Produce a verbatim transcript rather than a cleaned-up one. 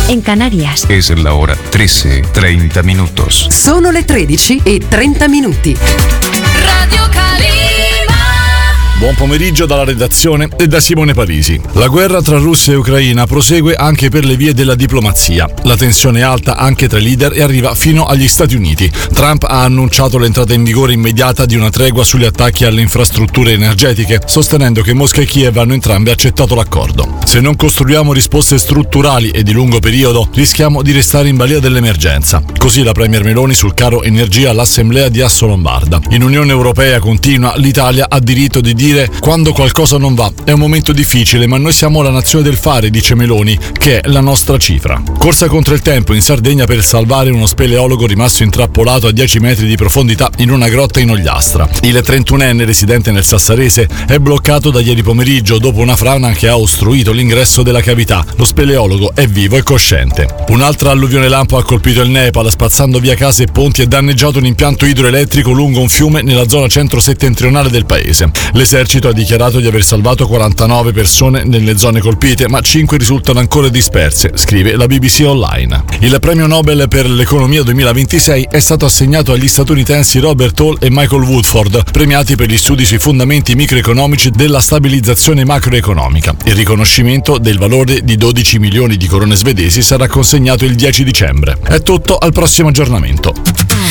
en Canarias. Es la hora trece, treinta minutos. Sono le tredici e trenta minuti. Radio Calima. Buon pomeriggio dalla redazione e da Simone Parisi. La guerra tra Russia e Ucraina prosegue anche per le vie della diplomazia. La tensione è alta anche tra i leader e arriva fino agli Stati Uniti. Trump ha annunciato l'entrata in vigore immediata di una tregua sugli attacchi alle infrastrutture energetiche, sostenendo che Mosca e Kiev hanno entrambe accettato l'accordo. Se non costruiamo risposte strutturali e di lungo periodo, rischiamo di restare in balia dell'emergenza. Così la Premier Meloni sul caro energia all'Assemblea di Assolombarda. In Unione Europea, continua, l'Italia ha diritto di dire quando qualcosa non va. È un momento difficile, ma noi siamo la nazione del fare, dice Meloni, che è la nostra cifra. Corsa contro il tempo in Sardegna per salvare uno speleologo rimasto intrappolato a dieci metri di profondità in una grotta in Ogliastra. Il trentunenne residente nel Sassarese è bloccato da ieri pomeriggio dopo una frana che ha ostruito l'ingresso della cavità. Lo speleologo è vivo e cosciente. Un'altra alluvione lampo ha colpito il Nepal, spazzando via case e ponti e danneggiato un impianto idroelettrico lungo un fiume nella zona centro-settentrionale del paese. L'esercito ha dichiarato di aver salvato quarantanove persone nelle zone colpite, ma cinque risultano ancora disperse, scrive la B B C Online. Il premio Nobel per l'economia duemilaventisei è stato assegnato agli statunitensi Robert Hall e Michael Woodford, premiati per gli studi sui fondamenti microeconomici della stabilizzazione macroeconomica. Il riconoscimento del valore di dodici milioni di corone svedesi sarà consegnato il dieci dicembre. È tutto, al prossimo aggiornamento.